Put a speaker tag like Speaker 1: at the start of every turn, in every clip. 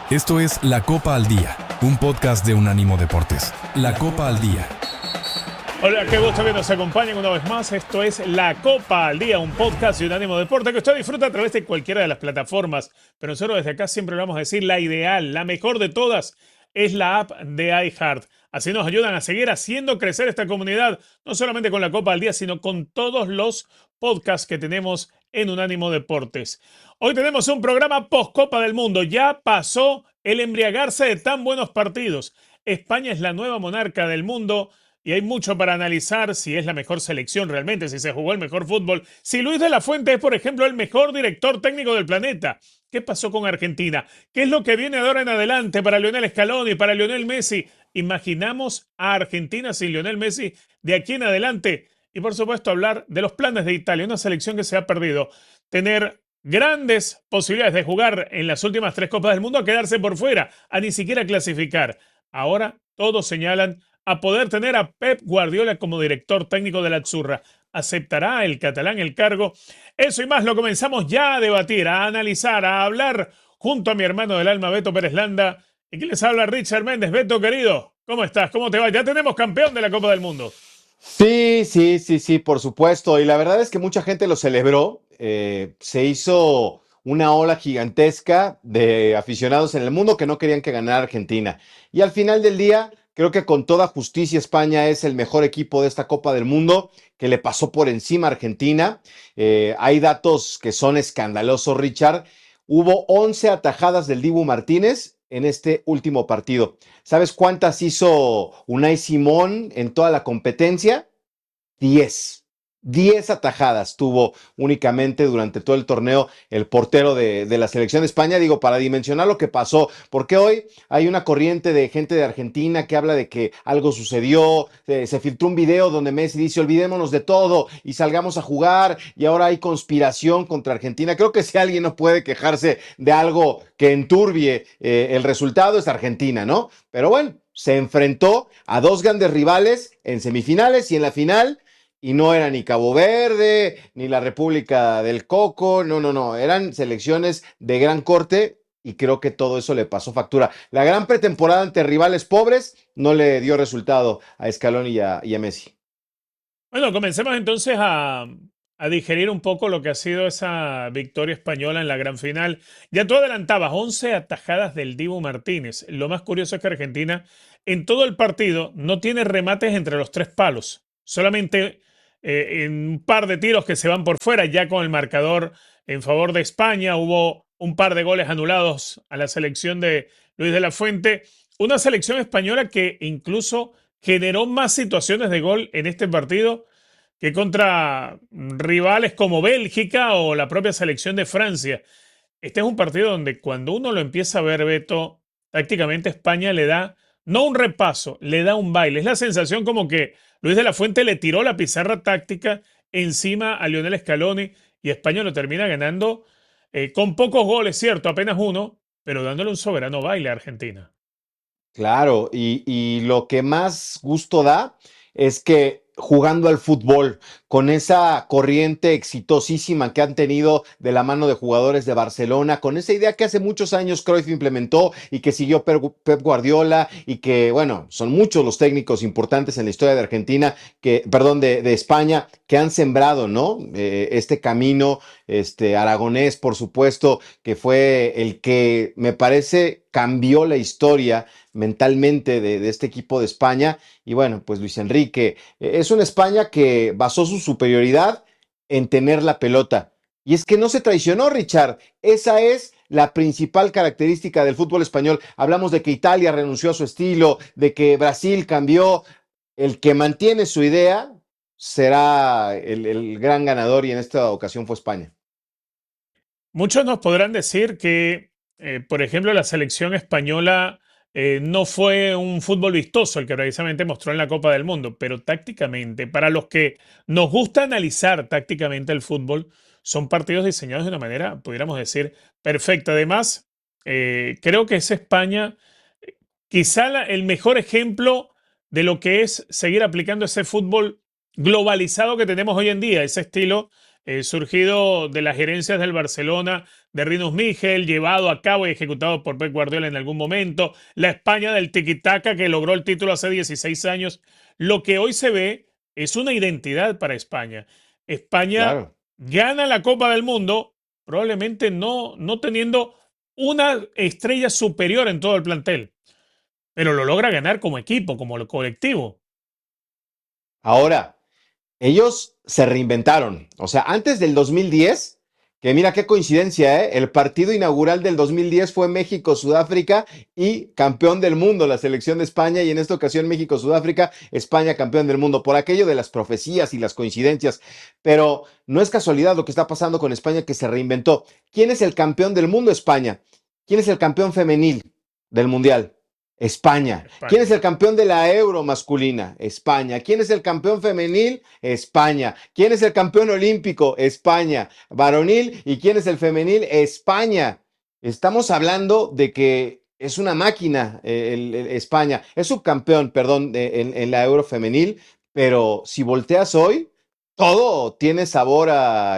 Speaker 1: Esto es La Copa al Día, un podcast de Unánimo Deportes. La Copa al Día.
Speaker 2: Hola, qué gusto que nos acompañen una vez más. Esto es La Copa al Día, un podcast de Unánimo Deportes que usted disfruta a través de cualquiera de las plataformas. Pero nosotros desde acá siempre vamos a decir la ideal, la mejor de todas, es la app de iHeart. Así nos ayudan a seguir haciendo crecer esta comunidad, no solamente con La Copa al Día, sino con todos los podcasts que tenemos en Unánimo Deportes. Hoy tenemos un programa post-Copa del Mundo. Ya pasó el embriagarse de tan buenos partidos. España es la nueva monarca del mundo y hay mucho para analizar: si es la mejor selección realmente, si se jugó el mejor fútbol, si Luis de la Fuente es, por ejemplo, el mejor director técnico del planeta. ¿Qué pasó con Argentina? ¿Qué es lo que viene de ahora en adelante para Lionel Scaloni, para Lionel Messi? ¿Imaginamos a Argentina sin Lionel Messi de aquí en adelante? Y por supuesto hablar de los planes de Italia, una selección que se ha perdido. Tener grandes posibilidades de jugar en las últimas 3 Copas del Mundo, a quedarse por fuera, a ni siquiera clasificar. Ahora todos señalan a poder tener a Pep Guardiola como director técnico de la Azzurra. ¿Aceptará el catalán el cargo? Eso y más lo comenzamos ya a debatir, a analizar, a hablar junto a mi hermano del alma, Beto Pérez Landa. ¿Y quién les habla? Richard Méndez. Beto, querido, ¿cómo estás? ¿Cómo te va? Ya tenemos campeón de la Copa del Mundo.
Speaker 3: Sí, por supuesto. Y la verdad es que mucha gente lo celebró. Se hizo una ola gigantesca de aficionados en el mundo que no querían que ganara Argentina. Y al final del día, creo que con toda justicia España es el mejor equipo de esta Copa del Mundo, que le pasó por encima a Argentina. Hay datos que son escandalosos, Richard. Hubo 11 atajadas del Dibu Martínez en este último partido. ¿Sabes cuántas hizo Unai Simón en toda la competencia? 10. 10 atajadas tuvo únicamente durante todo el torneo el portero de la selección de España, digo, para dimensionar lo que pasó, porque hoy hay una corriente de gente de Argentina que habla de que algo sucedió, se filtró un video donde Messi dice olvidémonos de todo y salgamos a jugar, y ahora hay conspiración contra Argentina. Creo que si alguien no puede quejarse de algo que enturbie el resultado es Argentina, ¿no? Pero bueno, se enfrentó a dos grandes rivales en semifinales y en la final, y no era ni Cabo Verde, ni la República del Coco, no, eran selecciones de gran corte y creo que todo eso le pasó factura. La gran pretemporada ante rivales pobres no le dio resultado a Scaloni y a Messi.
Speaker 2: Bueno, comencemos entonces a digerir un poco lo que ha sido esa victoria española en la gran final. Ya tú adelantabas 11 atajadas del Dibu Martínez. Lo más curioso es que Argentina en todo el partido no tiene remates entre los 3 palos. Solamente en un par de tiros que se van por fuera, ya con el marcador en favor de España. Hubo un par de goles anulados a la selección de Luis de la Fuente. Una selección española que incluso generó más situaciones de gol en este partido que contra rivales como Bélgica o la propia selección de Francia. Este es un partido donde cuando uno lo empieza a ver, Beto, tácticamente España le da, no un repaso, le da un baile. Es la sensación como que Luis de la Fuente le tiró la pizarra táctica encima a Lionel Scaloni y España lo termina ganando con pocos goles, cierto, apenas uno, pero dándole un soberano baile a Argentina.
Speaker 3: Claro, y lo que más gusto da es que jugando al fútbol, con esa corriente exitosísima que han tenido de la mano de jugadores de Barcelona, con esa idea que hace muchos años Cruyff implementó y que siguió Pep Guardiola, y que, bueno, son muchos los técnicos importantes en la historia de Argentina, de España, que han sembrado, ¿no? Este camino, aragonés, por supuesto, que fue el que me parece cambió la historia mentalmente de este equipo de España. Y bueno, pues Luis Enrique es una España que basó su superioridad en tener la pelota. Y es que no se traicionó, Richard. Esa es la principal característica del fútbol español. Hablamos de que Italia renunció a su estilo, de que Brasil cambió. El que mantiene su idea será el gran ganador, y en esta ocasión fue España.
Speaker 2: Muchos nos podrán decir que, por ejemplo, la selección española no fue un fútbol vistoso el que precisamente mostró en la Copa del Mundo, pero tácticamente, para los que nos gusta analizar tácticamente el fútbol, son partidos diseñados de una manera, pudiéramos decir, perfecta. Además, creo que es España quizá el mejor ejemplo de lo que es seguir aplicando ese fútbol globalizado que tenemos hoy en día, ese estilo surgido de las gerencias del Barcelona, de Rinus Michel, llevado a cabo y ejecutado por Pep Guardiola en algún momento, la España del tiki-taka que logró el título hace 16 años. Lo que hoy se ve es una identidad para España. España
Speaker 3: Claro.
Speaker 2: gana la Copa del Mundo, probablemente no teniendo una estrella superior en todo el plantel, pero lo logra ganar como equipo, como colectivo.
Speaker 3: Ahora, ellos se reinventaron. O sea, antes del 2010, que mira qué coincidencia, ¿eh? El partido inaugural del 2010 fue México-Sudáfrica y campeón del mundo, la selección de España, y en esta ocasión México-Sudáfrica, España campeón del mundo, por aquello de las profecías y las coincidencias. Pero no es casualidad lo que está pasando con España, que se reinventó. ¿Quién es el campeón del mundo? España. ¿Quién es el campeón femenil del mundial? España. ¿Quién es
Speaker 2: España.
Speaker 3: el campeón de la Euro masculina? España. ¿Quién es el campeón femenil? España. ¿Quién es el campeón olímpico? España. Varonil. ¿Y quién es el femenil? España. Estamos hablando de que es una máquina España. Es subcampeón, perdón, en la Euro femenil, pero si volteas hoy, todo tiene sabor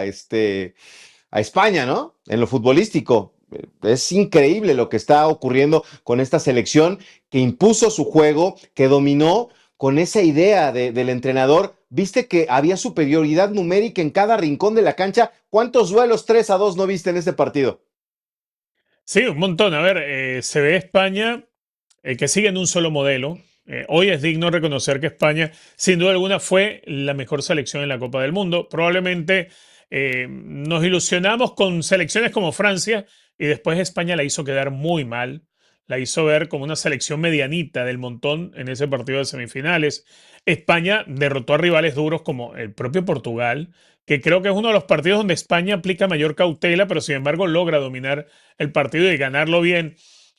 Speaker 3: a España, ¿no? En lo futbolístico. Es increíble lo que está ocurriendo con esta selección que impuso su juego, que dominó con esa idea del entrenador. Viste que había superioridad numérica en cada rincón de la cancha. ¿Cuántos duelos 3-2 no viste en este partido?
Speaker 2: Sí, un montón. A ver, se ve España que sigue en un solo modelo. Hoy es digno reconocer que España, sin duda alguna, fue la mejor selección en la Copa del Mundo. Probablemente nos ilusionamos con selecciones como Francia y después España la hizo quedar muy mal. La hizo ver como una selección medianita del montón en ese partido de semifinales. España derrotó a rivales duros como el propio Portugal, que creo que es uno de los partidos donde España aplica mayor cautela, pero sin embargo logra dominar el partido y ganarlo bien.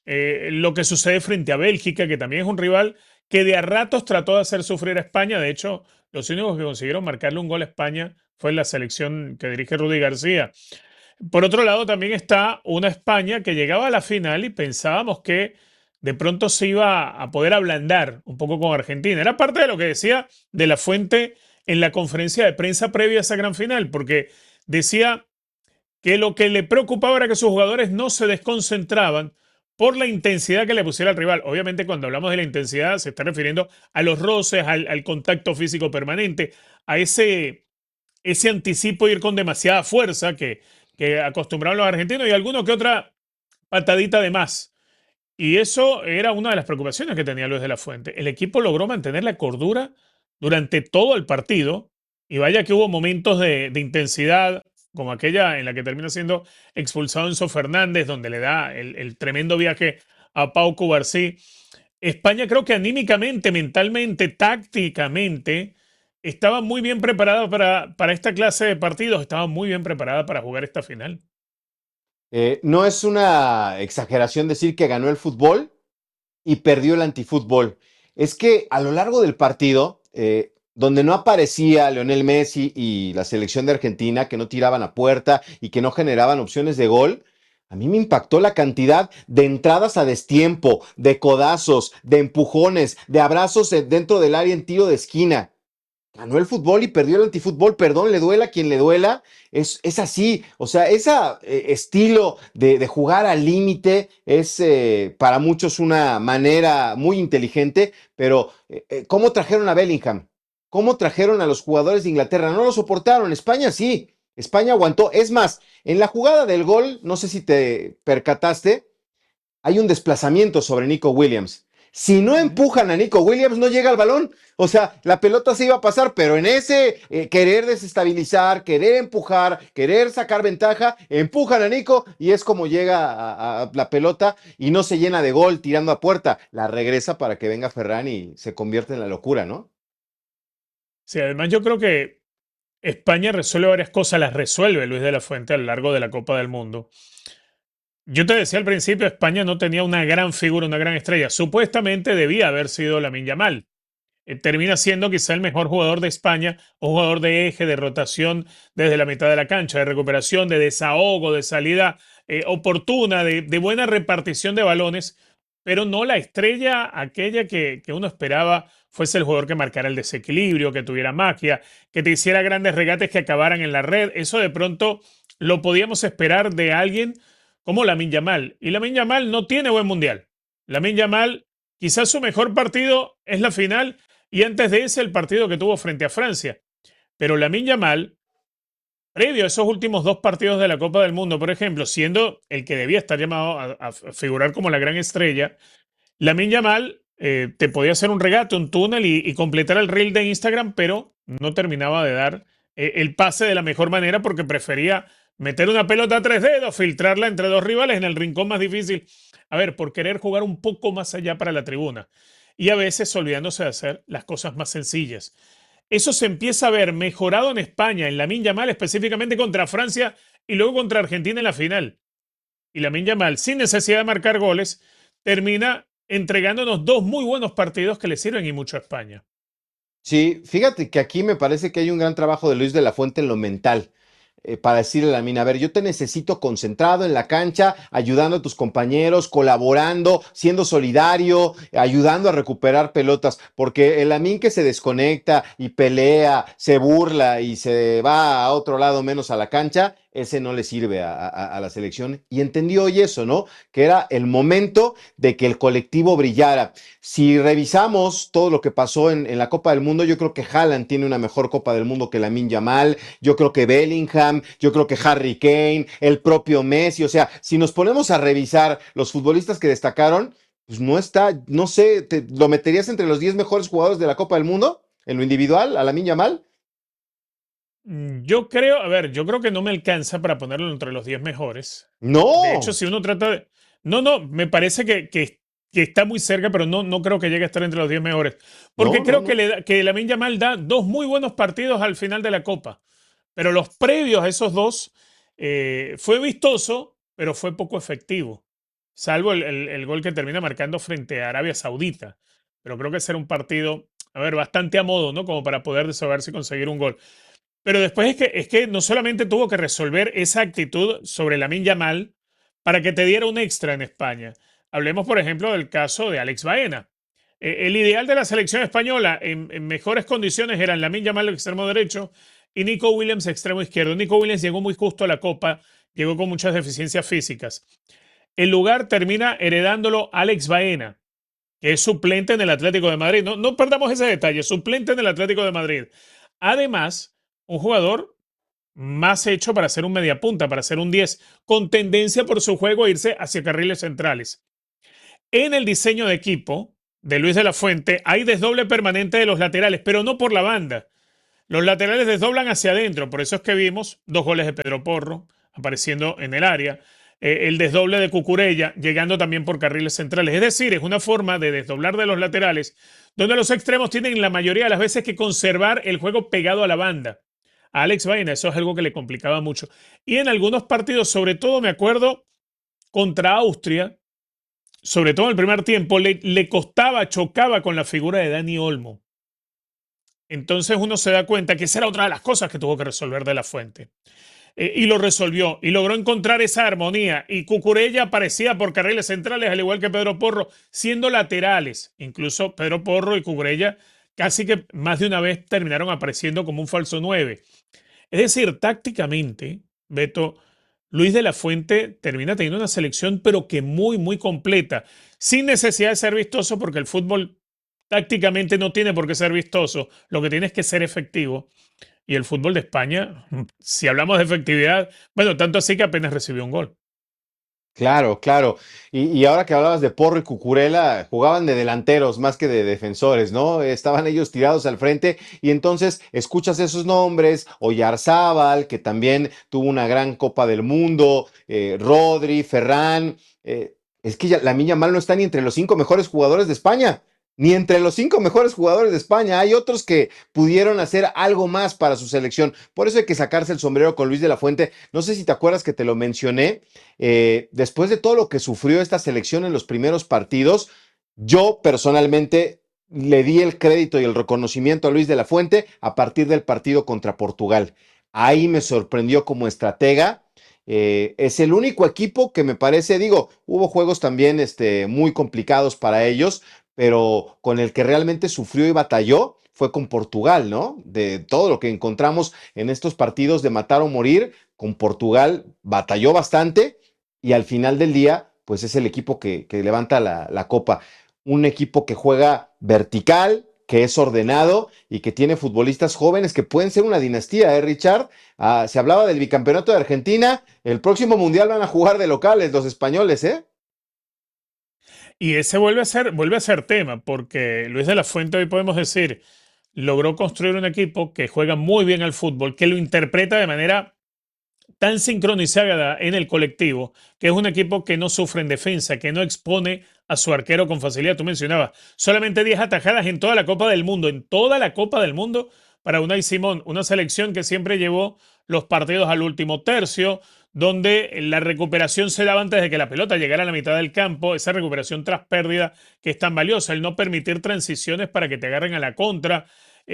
Speaker 2: Lo que sucede frente a Bélgica, que también es un rival que de a ratos trató de hacer sufrir a España. De hecho, los únicos que consiguieron marcarle un gol a España fue la selección que dirige Rudy García. Por otro lado, también está una España que llegaba a la final y pensábamos que de pronto se iba a poder ablandar un poco con Argentina. Era parte de lo que decía De la Fuente en la conferencia de prensa previa a esa gran final, porque decía que lo que le preocupaba era que sus jugadores no se desconcentraban por la intensidad que le pusiera al rival. Obviamente, cuando hablamos de la intensidad, se está refiriendo a los roces, al contacto físico permanente, a ese anticipo de ir con demasiada fuerza que acostumbraban los argentinos y alguno que otra patadita de más. Y eso era una de las preocupaciones que tenía Luis de la Fuente. El equipo logró mantener la cordura durante todo el partido y vaya que hubo momentos de intensidad, como aquella en la que termina siendo expulsado Enzo Fernández, donde le da el tremendo viaje a Pau Cubarsí. España creo que anímicamente, mentalmente, tácticamente, estaba muy bien preparada para esta clase de partidos, estaba muy bien preparada para jugar esta final.
Speaker 3: No es una exageración decir que ganó el fútbol y perdió el antifútbol. Es que a lo largo del partido, donde no aparecía Lionel Messi y la selección de Argentina, que no tiraban a puerta y que no generaban opciones de gol, a mí me impactó la cantidad de entradas a destiempo, de codazos, de empujones, de abrazos dentro del área en tiro de esquina. Ganó el fútbol y perdió el antifútbol, perdón, le duela a quien le duela, es así, o sea, ese estilo de jugar al límite es para muchos una manera muy inteligente, pero ¿cómo trajeron a Bellingham? ¿Cómo trajeron a los jugadores de Inglaterra? No lo soportaron, España sí, España aguantó, es más, en la jugada del gol, no sé si te percataste, hay un desplazamiento sobre Nico Williams. Si no
Speaker 2: Ujú.
Speaker 3: empujan a Nico Williams, no llega al balón. O sea, la pelota se iba a pasar, pero en ese querer desestabilizar, querer empujar, querer sacar ventaja, empujan a Nico y es como llega a la pelota y no se llena de gol tirando a puerta. La regresa para que venga Ferran y se convierte en la locura, ¿no?
Speaker 2: Sí, además yo creo que España resuelve varias cosas, las resuelve Luis de la Fuente a lo largo de la Copa del Mundo. Yo te decía al principio, España no tenía una gran figura, una gran estrella. Supuestamente debía haber sido Lamine Yamal. Termina siendo quizá el mejor jugador de España, un jugador de eje, de rotación desde la mitad de la cancha, de recuperación, de desahogo, de salida oportuna, de buena repartición de balones, pero no la estrella aquella que uno esperaba fuese el jugador que marcara el desequilibrio, que tuviera magia, que te hiciera grandes regates que acabaran en la red. Eso de pronto lo podíamos esperar de alguien como Lamine Yamal. Y Lamine Yamal no tiene buen mundial. Lamine Yamal, quizás su mejor partido es la final y antes de ese el partido que tuvo frente a Francia. Pero Lamine Yamal, previo a esos últimos dos partidos de la Copa del Mundo, por ejemplo, siendo el que debía estar llamado a figurar como la gran estrella, Lamine Yamal te podía hacer un regate, un túnel y completar el reel de Instagram, pero no terminaba de dar el pase de la mejor manera porque prefería meter una pelota a 3 dedos, filtrarla entre dos rivales en el rincón más difícil. A ver, por querer jugar un poco más allá para la tribuna. Y a veces olvidándose de hacer las cosas más sencillas. Eso se empieza a ver mejorado en España, en Lamine Yamal, específicamente contra Francia y luego contra Argentina en la final. Y Lamine Yamal, sin necesidad de marcar goles, termina entregándonos dos muy buenos partidos que le sirven y mucho a España.
Speaker 3: Sí, fíjate que aquí me parece que hay un gran trabajo de Luis de la Fuente en lo mental. Para decirle a la mina, a ver, yo te necesito concentrado en la cancha, ayudando a tus compañeros, colaborando, siendo solidario, ayudando a recuperar pelotas, porque el Lamine que se desconecta y pelea, se burla y se va a otro lado menos a la cancha, ese no le sirve a la selección. Y entendió hoy eso, ¿no? Que era el momento de que el colectivo brillara. Si revisamos todo lo que pasó en la Copa del Mundo, yo creo que Haaland tiene una mejor Copa del Mundo que Lamine Yamal, yo creo que Bellingham, yo creo que Harry Kane, el propio Messi, o sea, si nos ponemos a revisar los futbolistas que destacaron, pues no está, no sé, ¿lo meterías entre los 10 mejores jugadores de la Copa del Mundo? En lo individual, a Lamine Yamal.
Speaker 2: Yo creo, a ver, yo creo que no me alcanza para ponerlo entre los 10 mejores. De hecho,
Speaker 3: No,
Speaker 2: si uno trata de... No, no, me parece que está muy cerca, pero no creo que llegue a estar entre los 10 mejores. Porque
Speaker 3: no, no,
Speaker 2: creo que,
Speaker 3: no.
Speaker 2: que Lamine Yamal da dos muy buenos partidos al final de la Copa. Pero los previos a esos dos fue vistoso, pero fue poco efectivo. Salvo el gol que termina marcando frente a Arabia Saudita. Pero creo que será un partido, a ver, bastante a modo, ¿no? Como para poder desahogarse y conseguir un gol. Pero después es que no solamente tuvo que resolver esa actitud sobre Lamine Yamal para que te diera un extra en España. Hablemos, por ejemplo, del caso de Alex Baena. El ideal de la selección española en mejores condiciones eran Lamine Yamal, extremo derecho, y Nico Williams, extremo izquierdo. Nico Williams llegó muy justo a la Copa, llegó con muchas deficiencias físicas. El lugar termina heredándolo Alex Baena, que es suplente en el Atlético de Madrid. No perdamos ese detalle, suplente en el Atlético de Madrid. Además, un jugador más hecho para ser un mediapunta, para ser un 10, con tendencia por su juego a irse hacia carriles centrales. En el diseño de equipo de Luis de la Fuente hay desdoble permanente de los laterales, pero no por la banda. Los laterales desdoblan hacia adentro, por eso es que vimos dos goles de Pedro Porro apareciendo en el área, el desdoble de Cucurella llegando también por carriles centrales. Es decir, es una forma de desdoblar de los laterales donde los extremos tienen la mayoría de las veces que conservar el juego pegado a la banda. A Alex Baena eso es algo que le complicaba mucho. Y en algunos partidos, sobre todo me acuerdo contra Austria, sobre todo en el primer tiempo, le costaba, chocaba con la figura de Dani Olmo. Entonces uno se da cuenta que esa era otra de las cosas que tuvo que resolver de la Fuente. Y lo resolvió y logró encontrar esa armonía. Y Cucurella aparecía por carriles centrales, al igual que Pedro Porro, siendo laterales. Incluso Pedro Porro y Cucurella casi que más de una vez terminaron apareciendo como un falso 9. Es decir, tácticamente, Beto, Luis de la Fuente termina teniendo una selección, pero que muy completa, sin necesidad de ser vistoso, porque el fútbol tácticamente no tiene por qué ser vistoso, lo que tiene es que ser efectivo. Y el fútbol de España, si hablamos de efectividad, bueno, tanto así que apenas recibió un gol.
Speaker 3: Claro, claro. Y ahora que hablabas de Porro y Cucurella, jugaban de delanteros más que de defensores, ¿no? Estaban ellos tirados al frente y entonces escuchas esos nombres, Oyarzábal, que también tuvo una gran Copa del Mundo, Rodri, Ferran. Es que Lamine Yamal no está ni entre los 5 mejores jugadores de España, ni entre los 5 mejores jugadores de España. Hay otros que pudieron hacer algo más para su selección. Por eso hay que sacarse el sombrero con Luis de la Fuente. No sé si te acuerdas que te lo mencioné después de todo lo que sufrió esta selección en los primeros partidos, yo personalmente le di el crédito y el reconocimiento a Luis de la Fuente a partir del partido contra Portugal. Ahí me sorprendió como estratega. Es el único equipo que me parece, digo, hubo juegos también muy complicados para ellos, pero con el que realmente sufrió y batalló fue con Portugal, ¿no? De todo lo que encontramos en estos partidos de matar o morir, con Portugal batalló bastante y al final del día, pues es el equipo que levanta la copa. Un equipo que juega vertical, que es ordenado y que tiene futbolistas jóvenes que pueden ser una dinastía, ¿eh, Richard? Se hablaba del bicampeonato de Argentina, el próximo mundial van a jugar de locales los españoles, ¿eh?
Speaker 2: Y ese vuelve a ser tema, porque Luis de la Fuente, hoy podemos decir, logró construir un equipo que juega muy bien al fútbol, que lo interpreta de manera tan sincronizada en el colectivo, que es un equipo que no sufre en defensa, que no expone a su arquero con facilidad. Tú mencionabas, solamente 10 atajadas en toda la Copa del Mundo, en toda la Copa del Mundo para Unai Simón, una selección que siempre llevó los partidos al último tercio, donde la recuperación se daba antes de que la pelota llegara a la mitad del campo, esa recuperación tras pérdida que es tan valiosa, el no permitir transiciones para que te agarren a la contra,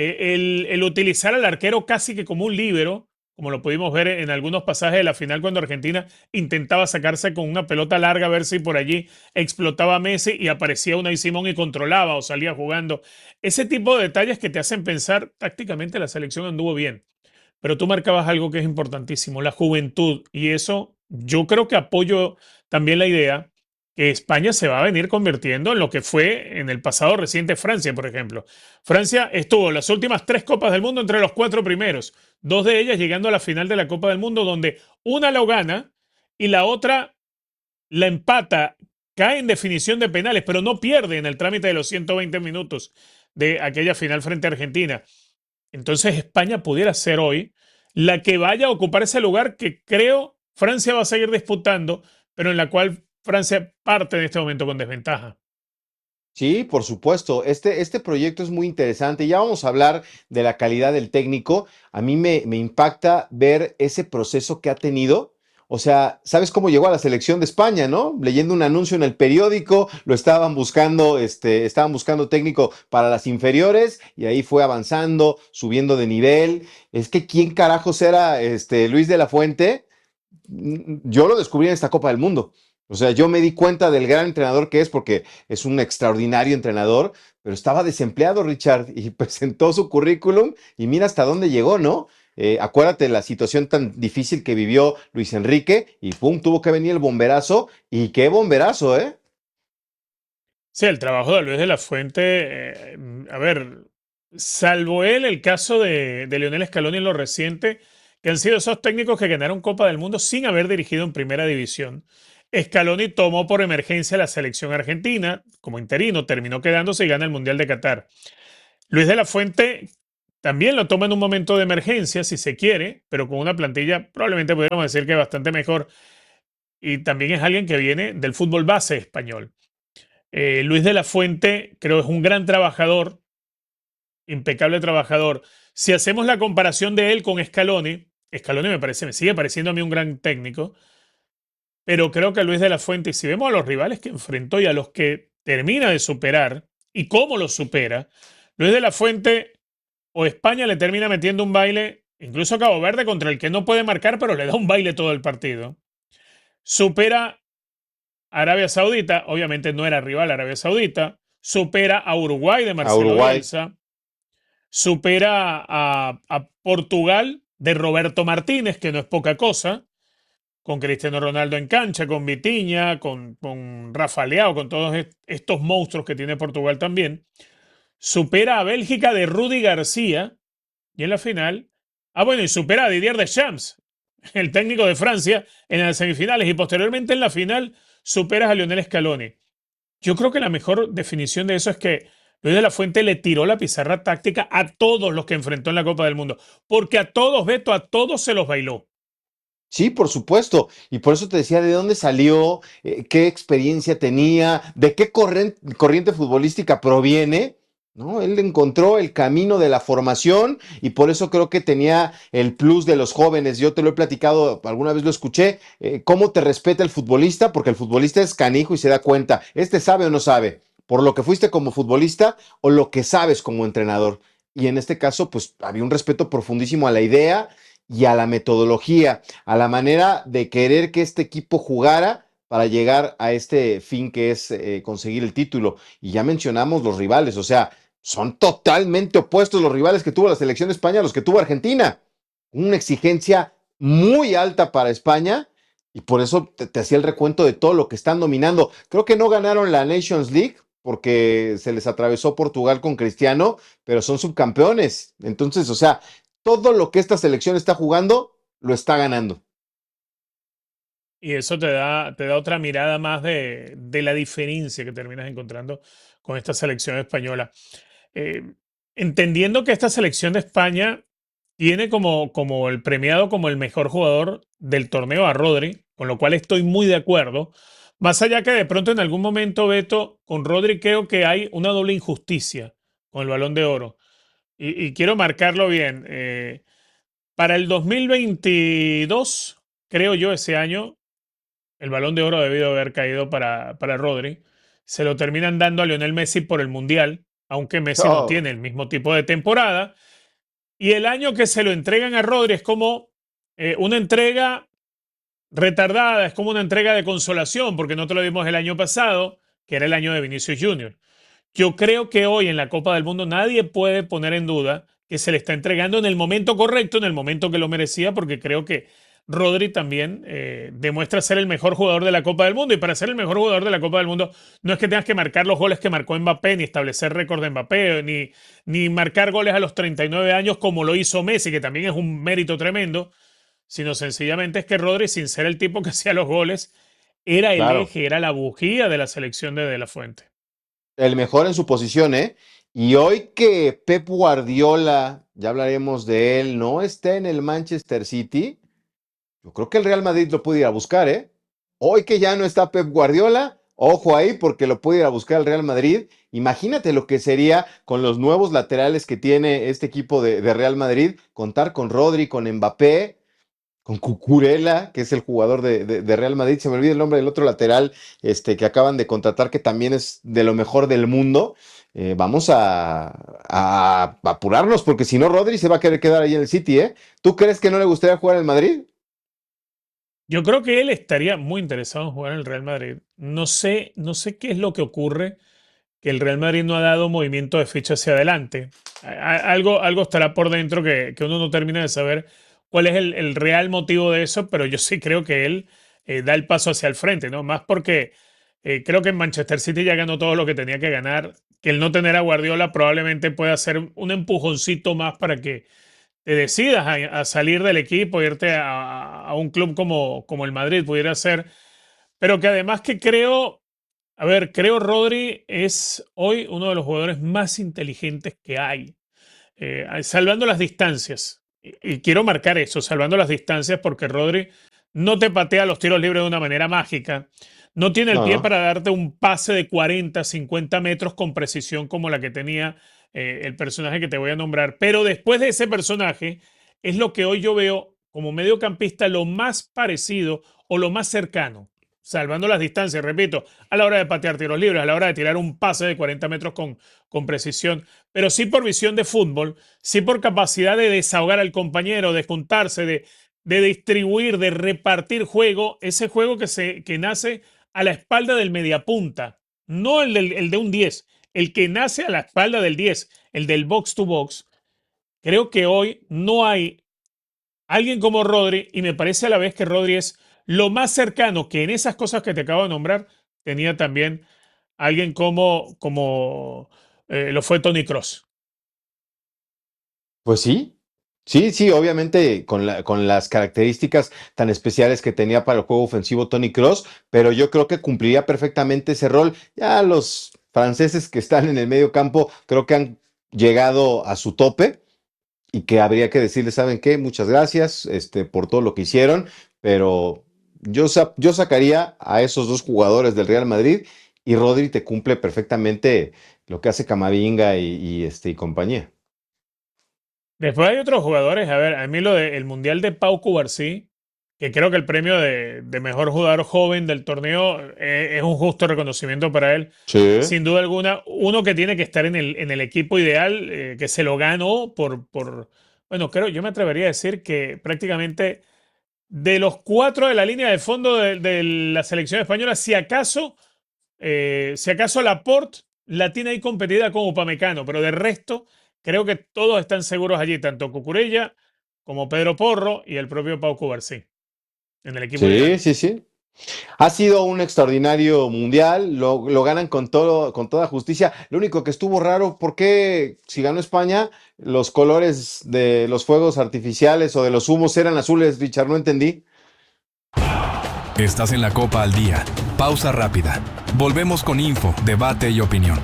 Speaker 2: el utilizar al arquero casi que como un líbero, como lo pudimos ver en algunos pasajes de la final cuando Argentina intentaba sacarse con una pelota larga a ver si por allí explotaba Messi y aparecía Unai Simón y controlaba o salía jugando. Ese tipo de detalles que te hacen pensar tácticamente la selección anduvo bien. Pero tú marcabas algo que es importantísimo, la juventud. Y eso yo creo que apoyo también la idea que España se va a venir convirtiendo en lo que fue en el pasado reciente Francia, por ejemplo. Francia estuvo las últimas 3 Copas del Mundo entre los 4 primeros, 2 de ellas llegando a la final de la Copa del Mundo, donde una lo gana y la otra la empata, cae en definición de penales, pero no pierde en el trámite de los 120 minutos de aquella final frente a Argentina. Entonces España pudiera ser hoy la que vaya a ocupar ese lugar que creo Francia va a seguir disputando, pero en la cual Francia parte en este momento con desventaja.
Speaker 3: Sí, por supuesto. Este proyecto es muy interesante. Ya vamos a hablar de la calidad del técnico. A mí me impacta ver ese proceso que ha tenido. O sea, ¿sabes cómo llegó a la selección de España, no? Leyendo un anuncio en el periódico, lo estaban buscando técnico para las inferiores y ahí fue avanzando, subiendo de nivel. Es que ¿quién carajos era Luis de la Fuente? Yo lo descubrí en esta Copa del Mundo. O sea, yo me di cuenta del gran entrenador que es porque es un extraordinario entrenador, pero estaba desempleado, Richard, y presentó su currículum y mira hasta dónde llegó, ¿no? Acuérdate la situación tan difícil que vivió Luis Enrique y pum, tuvo que venir el bomberazo y qué bomberazo, ¿eh?
Speaker 2: Sí, el trabajo de Luis de la Fuente, a ver, salvo él, el caso de Lionel Scaloni en lo reciente, que han sido esos técnicos que ganaron Copa del Mundo sin haber dirigido en primera división. Scaloni tomó por emergencia la selección argentina como interino, terminó quedándose y gana el Mundial de Qatar. Luis de la Fuente también lo toma en un momento de emergencia, si se quiere, pero con una plantilla probablemente podríamos decir que bastante mejor. Y también es alguien que viene del fútbol base español. Luis de la Fuente creo es un gran trabajador, impecable trabajador. Si hacemos la comparación de él con Scaloni, Scaloni me sigue pareciendo a mí un gran técnico, pero creo que Luis de la Fuente, si vemos a los rivales que enfrentó y a los que termina de superar y cómo los supera, Luis de la Fuente o España le termina metiendo un baile, incluso a Cabo Verde, contra el que no puede marcar, pero le da un baile todo el partido. Supera a Arabia Saudita, obviamente no era rival Arabia Saudita, supera a Uruguay de
Speaker 3: A
Speaker 2: Marcelo
Speaker 3: Uruguay.
Speaker 2: Bielsa, supera a Portugal de Roberto Martínez, que no es poca cosa, con Cristiano Ronaldo en cancha, con Vitinha, con Rafa Leao, con todos estos monstruos que tiene Portugal también. Supera a Bélgica de Rudy García y en la final, bueno, y supera a Didier Deschamps, el técnico de Francia, en las semifinales y posteriormente en la final superas a Lionel Scaloni. Yo creo que la mejor definición de eso es que Luis de la Fuente le tiró la pizarra táctica a todos los que enfrentó en la Copa del Mundo, porque a todos, Beto, a todos se los bailó.
Speaker 3: Sí, por supuesto. Y por eso te decía de dónde salió, qué experiencia tenía, de qué corriente futbolística proviene, ¿no? Él encontró el camino de la formación y por eso creo que tenía el plus de los jóvenes. Yo te lo he platicado, alguna vez lo escuché, cómo te respeta el futbolista, porque el futbolista es canijo y se da cuenta, este sabe o no sabe, por lo que fuiste como futbolista o lo que sabes como entrenador. Y en este caso, pues había un respeto profundísimo a la idea y a la metodología, a la manera de querer que este equipo jugara para llegar a este fin que es conseguir el título. Y ya mencionamos los rivales, o sea, son totalmente opuestos los rivales que tuvo la selección de España a los que tuvo Argentina. Una exigencia muy alta para España y por eso te hacía el recuento de todo lo que están dominando. Creo que no ganaron la Nations League porque se les atravesó Portugal con Cristiano, pero son subcampeones. Entonces, o sea, todo lo que esta selección está jugando, lo está ganando.
Speaker 2: Y eso te da otra mirada más de la diferencia que terminas encontrando con esta selección española. Eh, Entendiendo que esta selección de España tiene como el premiado como el mejor jugador del torneo a Rodri, con lo cual estoy muy de acuerdo. Más allá que de pronto en algún momento, Beto, con Rodri creo que hay una doble injusticia con el Balón de Oro. Y quiero marcarlo bien. Para el 2022, creo yo, ese año, el Balón de Oro debido haber caído para Rodri. Se lo terminan dando a Lionel Messi por el Mundial, aunque Messi no
Speaker 3: Oh,
Speaker 2: tiene el mismo tipo de temporada. Y el año que se lo entregan a Rodri es como una entrega retardada, es como una entrega de consolación, porque no te lo dimos el año pasado, que era el año de Vinicius Junior. Yo creo que hoy en la Copa del Mundo nadie puede poner en duda que se le está entregando en el momento correcto, en el momento que lo merecía, porque creo que Rodri también demuestra ser el mejor jugador de la Copa del Mundo. Y para ser el mejor jugador de la Copa del Mundo, no es que tengas que marcar los goles que marcó Mbappé, ni establecer récord de Mbappé, ni marcar goles a los 39 años como lo hizo Messi, que también es un mérito tremendo, sino sencillamente es que Rodri, sin ser el tipo que hacía los goles, era el
Speaker 3: claro.
Speaker 2: eje, era la bujía de la selección de La Fuente.
Speaker 3: El mejor en su posición, ¿eh? Y hoy que Pep Guardiola, ya hablaremos de él, no está en el Manchester City, yo creo que el Real Madrid lo puede ir a buscar, ¿eh? Hoy que ya no está Pep Guardiola, ojo ahí porque lo puede ir a buscar el Real Madrid. Imagínate lo que sería con los nuevos laterales que tiene este equipo de Real Madrid, contar con Rodri, con Mbappé, con Cucurella, que es el jugador de Real Madrid. Se me olvida el nombre del otro lateral que acaban de contratar, que también es de lo mejor del mundo. Vamos a apurarnos, porque si no, Rodri se va a querer quedar ahí en el City, ¿eh? ¿Tú crees que no le gustaría jugar en el Madrid?
Speaker 2: Yo creo que él estaría muy interesado en jugar en el Real Madrid. No sé qué es lo que ocurre, que el Real Madrid no ha dado movimiento de ficha hacia adelante. Algo estará por dentro que uno no termina de saber cuál es el real motivo de eso, pero yo sí creo que él da el paso hacia el frente, ¿no? Más porque creo que en Manchester City ya ganó todo lo que tenía que ganar, que el no tener a Guardiola probablemente pueda ser un empujoncito más para que te decidas a salir del equipo, irte a un club como el Madrid pudiera ser, pero que además que creo Rodri es hoy uno de los jugadores más inteligentes que hay, salvando las distancias. Y quiero marcar eso, salvando las distancias, porque Rodri no te patea los tiros libres de una manera mágica. No tiene el
Speaker 3: No,
Speaker 2: pie
Speaker 3: no.
Speaker 2: para darte un pase de 40, 50 metros con precisión como la que tenía el personaje que te voy a nombrar. Pero después de ese personaje, es lo que hoy yo veo como mediocampista lo más parecido o lo más cercano, salvando las distancias, repito, a la hora de patear tiros libres, a la hora de tirar un pase de 40 metros con precisión, pero sí por visión de fútbol, sí por capacidad de desahogar al compañero, de juntarse, de distribuir, de repartir juego, ese juego que nace a la espalda del mediapunta, no el de un 10, el que nace a la espalda del 10, el del box to box. Creo que hoy no hay alguien como Rodri, y me parece a la vez que Rodri es lo más cercano que en esas cosas que te acabo de nombrar tenía también alguien como lo fue Tony Cross.
Speaker 3: Pues sí. Sí, sí, obviamente con las características tan especiales que tenía para el juego ofensivo Tony Cross, pero yo creo que cumpliría perfectamente ese rol. Ya los franceses que están en el medio campo creo que han llegado a su tope y que habría que decirles, ¿saben qué? Muchas gracias, por todo lo que hicieron, pero yo sacaría a esos dos jugadores del Real Madrid y Rodri te cumple perfectamente lo que hace Camavinga y compañía.
Speaker 2: Después hay otros jugadores, a ver, a mí lo del Mundial de Pau Cubarsí, que creo que el premio de mejor jugador joven del torneo es un justo reconocimiento para él.
Speaker 3: Sí.
Speaker 2: Sin duda alguna, uno que tiene que estar en el equipo ideal, que se lo ganó bueno, yo me atrevería a decir que prácticamente de los 4 de la línea de fondo de la selección española, si acaso Laporte la tiene ahí competida con Upamecano, pero de resto creo que todos están seguros allí, tanto Cucurella como Pedro Porro y el propio Pau Cubarsí en el equipo
Speaker 3: Sí,
Speaker 2: ideal.
Speaker 3: sí, sí. Ha sido un extraordinario mundial, lo ganan con toda justicia. Lo único que estuvo raro, ¿por qué si ganó España, los colores de los fuegos artificiales o de los humos eran azules, Richard? No entendí.
Speaker 1: Estás en la Copa al Día. Pausa rápida. Volvemos con info, debate y opinión.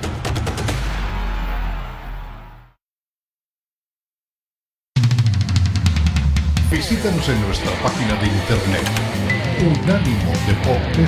Speaker 4: Visítanos en nuestra página de internet unánimodeportes.com